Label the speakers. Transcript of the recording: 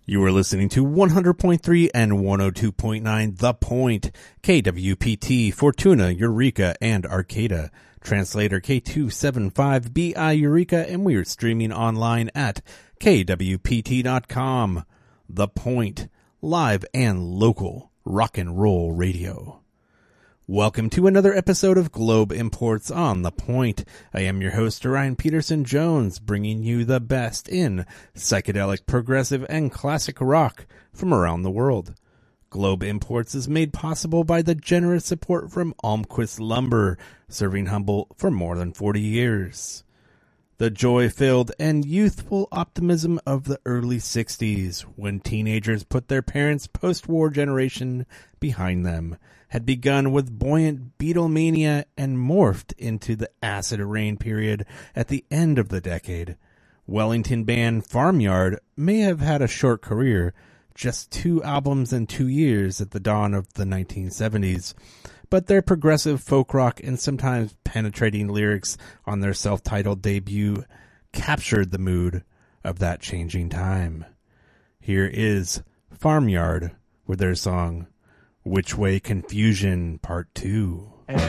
Speaker 1: You are listening to 100.3 and 102.9 The Point, KWPT, Fortuna, Eureka, and Arcata. Translator K275BI Eureka, and we are streaming online at kwpt.com. The Point, live and local rock and roll radio. Welcome to another episode of Globe Imports on The Point. I am your host, Orion Peterson Jones, bringing you the best in psychedelic, progressive, and classic rock from around the world. Globe Imports is made possible by the generous support from Almquist Lumber, serving Humboldt for more than 40 years. The joy-filled and youthful optimism of the early 60s, when teenagers put their parents' post-war generation behind them, had begun with buoyant Beatlemania and morphed into the acid rain period at the end of the decade. Wellington band Farmyard may have had a short career, just 2 albums in 2 years at the dawn of the 1970s, but their progressive folk rock and sometimes penetrating lyrics on their self-titled debut captured the mood of that changing time. Here is Farmyard with their song Which Way Confusion Part 2.